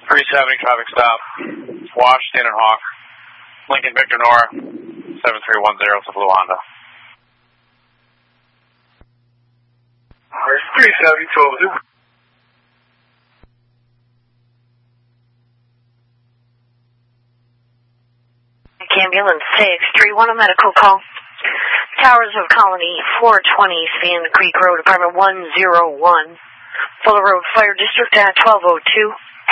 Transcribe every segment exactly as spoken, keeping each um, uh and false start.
three seventy traffic stop. Washington and Hawk. Lincoln Victor Nora. seven three one zero to Blue Honda. three seventy, twelve zero. Ambulance six three one, a medical call. Towers of Colony, four twenty, Sand Creek Road, apartment one oh one. Fuller Road, Fire District at twelve oh two.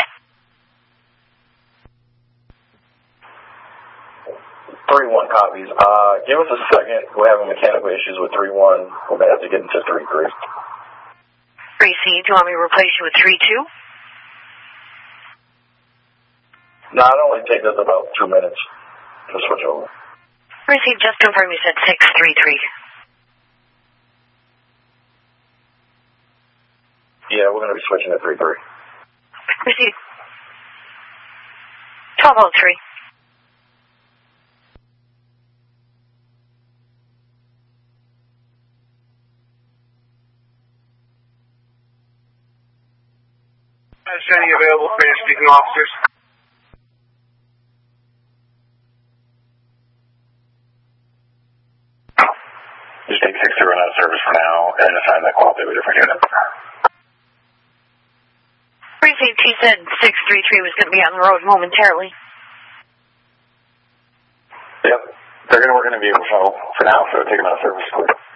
three one copies. Uh, give us a second. We're having mechanical issues with three one. We're going to have to get into three three. three C, do you want me to replace you with three two? No, it only takes us about two minutes to switch over. three C, just confirm you said six three three. Yeah, we're going to be switching to three three. three C, twelve oh three. Any available Spanish speaking officers? Just take six zero out of service for now and assign that call to a different unit. Precinct, he said six three three was going to be on the road momentarily. Yep. They're going to, we're going to be able to show for now, so take them out of service quick.